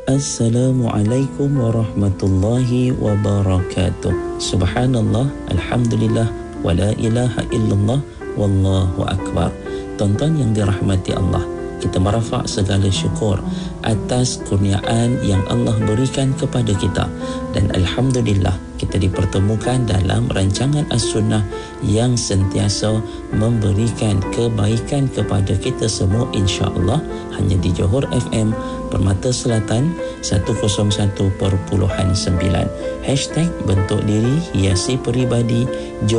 Assalamualaikum warahmatullahi wabarakatuh. Subhanallah, alhamdulillah, wala ilaha illallah, wallahu akbar. Tuan-tuan yang dirahmati Allah, kita merafak segala syukur atas kurniaan yang Allah berikan kepada kita, dan alhamdulillah kita dipertemukan dalam rancangan As-Sunnah yang sentiasa memberikan kebaikan kepada kita semua, insya-Allah, hanya di Johor FM Permata Selatan 101.9. #bentuk diri hiasi peribadi